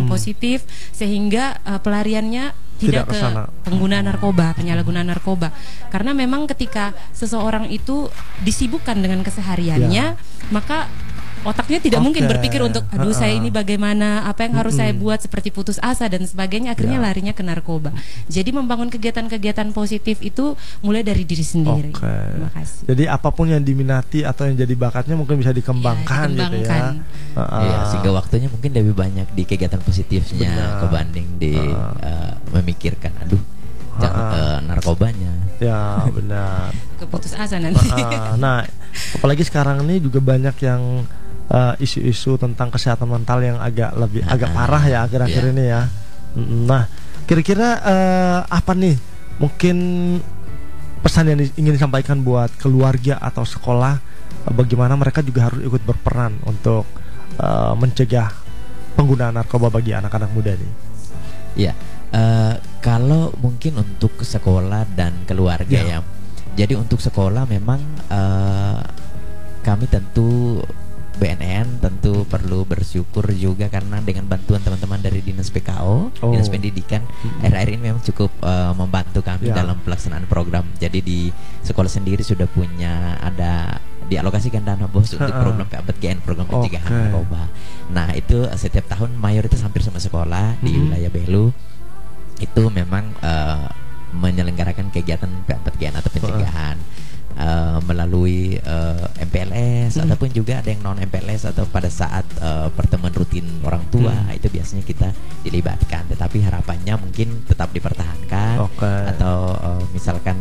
yang positif, sehingga pelariannya tidak ke pengguna narkoba, penyalahgunaan narkoba. Karena memang ketika seseorang itu disibukkan dengan kesehariannya, maka otaknya tidak mungkin berpikir untuk aduh saya ini bagaimana, apa yang harus saya buat, seperti putus asa dan sebagainya, akhirnya larinya ke narkoba. Jadi membangun kegiatan-kegiatan positif itu mulai dari diri sendiri. Terima kasih. Jadi apapun yang diminati atau yang jadi bakatnya mungkin bisa dikembangkan, gitu ya. Sehingga waktunya mungkin lebih banyak di kegiatan positifnya kebanding di memikirkan aduh narkobanya. Ya benar. Keputus asa nanti. Nah, apalagi sekarang ini juga banyak yang isu-isu tentang kesehatan mental yang agak parah ya akhir-akhir ini ya. Nah, kira-kira apa nih mungkin pesan yang ingin disampaikan buat keluarga atau sekolah, bagaimana mereka juga harus ikut berperan untuk mencegah penggunaan narkoba bagi anak-anak muda nih? Ya, kalau mungkin untuk sekolah dan keluarga ya. Jadi untuk sekolah memang kami tentu BNN tentu perlu bersyukur juga karena dengan bantuan teman-teman dari Dinas PKO, Dinas Pendidikan, akhir-akhir ini memang cukup membantu kami dalam pelaksanaan program. Jadi di sekolah sendiri sudah punya dialokasikan dana bos untuk program PABGN, program pencegahan narkoba. Nah itu setiap tahun mayoritas hampir semua sekolah di wilayah Belu itu memang menyelenggarakan kegiatan PABGN atau pencegahan. Melalui MPLS ataupun juga ada yang non MPLS atau pada saat pertemuan rutin orang tua itu biasanya kita dilibatkan, tetapi harapannya mungkin tetap dipertahankan atau misalkan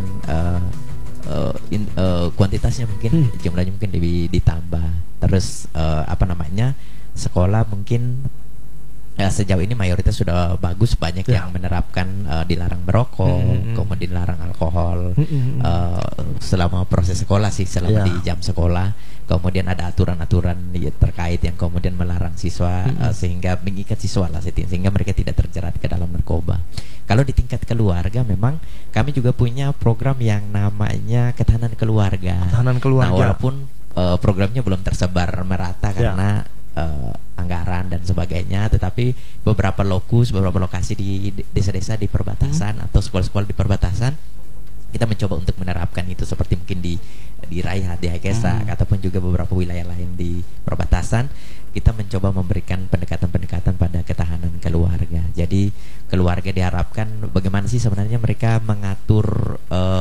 kuantitasnya mungkin jumlahnya mungkin lebih ditambah. Terus sekolah mungkin sejauh ini mayoritas sudah bagus, banyak yang menerapkan dilarang merokok, kemudian dilarang alkohol selama proses sekolah sih, selama di jam sekolah. Kemudian ada aturan-aturan terkait yang kemudian melarang siswa sehingga mengikat siswa lah sehingga mereka tidak terjerat ke dalam narkoba. Kalau di tingkat keluarga memang kami juga punya program yang namanya ketahanan keluarga. Nah, walaupun programnya belum tersebar merata karena anggaran dan sebagainya, tetapi beberapa lokasi di desa-desa di perbatasan atau sekolah-sekolah di perbatasan kita mencoba untuk menerapkan itu, seperti mungkin di Raihat, di Haikesa ataupun juga beberapa wilayah lain di perbatasan. Kita mencoba memberikan pendekatan-pendekatan pada ketahanan keluarga. Jadi keluarga diharapkan bagaimana sih sebenarnya mereka mengatur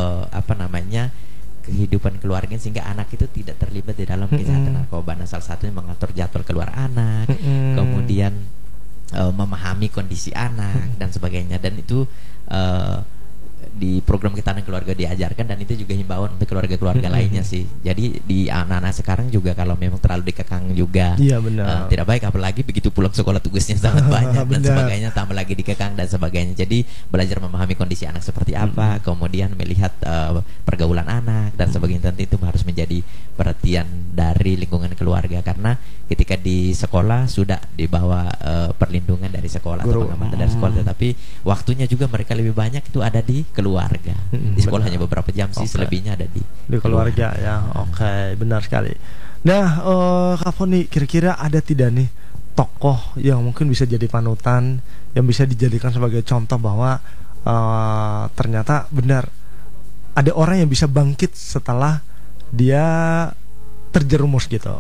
kehidupan keluarga sehingga anak itu tidak terlibat di dalam kejahatan narkoba. Nah, salah satunya mengatur jadwal keluar anak, kemudian memahami kondisi anak dan sebagainya. Dan itu di program ketahanan keluarga diajarkan, dan itu juga himbauan untuk keluarga-keluarga lainnya sih. Jadi di anak-anak sekarang juga kalau memang terlalu dikekang juga tidak baik, apalagi begitu pulang sekolah tugasnya sangat banyak dan sebagainya, tambah lagi dikekang dan sebagainya. Jadi belajar memahami kondisi anak seperti apa, kemudian melihat pergaulan anak dan sebagainya, tentu itu harus menjadi perhatian dari lingkungan keluarga, karena ketika di sekolah sudah dibawa perlindungan dari sekolah atau pengamatan dari sekolah, tetapi waktunya juga mereka lebih banyak itu ada di keluarga. Di sekolah hanya beberapa jam sih, selebihnya ada di keluarga ya. Benar sekali. Nah, Kak Foni, kira-kira ada tidak nih tokoh yang mungkin bisa jadi panutan, yang bisa dijadikan sebagai contoh bahwa ternyata benar ada orang yang bisa bangkit setelah dia terjerumus gitu?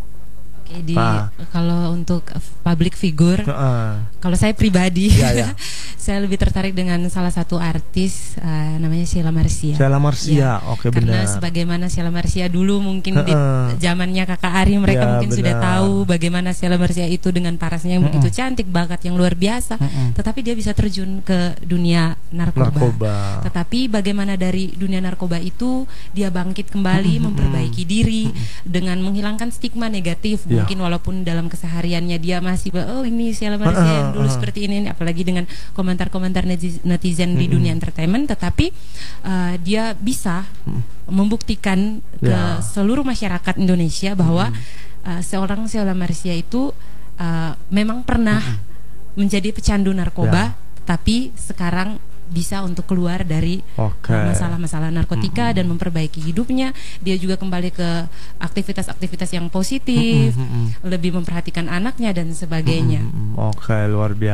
Kalau untuk public figure, kalau saya pribadi, saya lebih tertarik dengan salah satu artis namanya Sheila Marcia. Karena sebagaimana Sheila Marcia dulu mungkin di zamannya Kakak Ari mereka mungkin sudah tahu bagaimana Sheila Marcia itu dengan parasnya yang begitu cantik, bakat yang luar biasa, tetapi dia bisa terjun ke dunia narkoba. Tetapi bagaimana dari dunia narkoba itu dia bangkit kembali, memperbaiki diri dengan menghilangkan stigma negatif. Mungkin walaupun dalam kesehariannya dia masih ini Sheila Marcia yang dulu seperti ini, apalagi dengan komentar-komentar netizen di dunia entertainment, tetapi dia bisa membuktikan ke seluruh masyarakat Indonesia bahwa seorang Sheila Marcia itu memang pernah menjadi pecandu narkoba, tapi sekarang bisa untuk keluar dari masalah-masalah narkotika dan memperbaiki hidupnya. Dia juga kembali ke aktivitas-aktivitas yang positif, lebih memperhatikan anaknya dan sebagainya. Luar biasa.